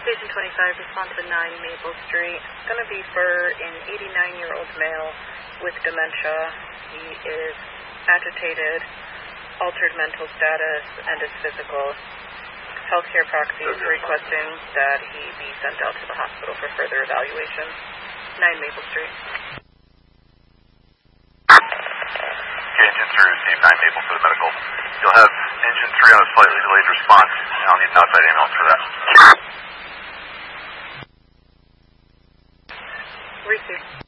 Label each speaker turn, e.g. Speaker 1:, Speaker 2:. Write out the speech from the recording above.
Speaker 1: Station 25, respond to 9 Maple Street. It's going to be for an 89-year-old male with dementia. He is agitated, altered mental status, and is physical. Healthcare proxy is requesting that he be sent out to the hospital for further evaluation. 9 Maple Street.
Speaker 2: Okay, Engine 3, receive 9 Maple for the medical. You'll have Engine 3 on a slightly delayed response. I'll need an outside ambulance for that.
Speaker 1: Receive.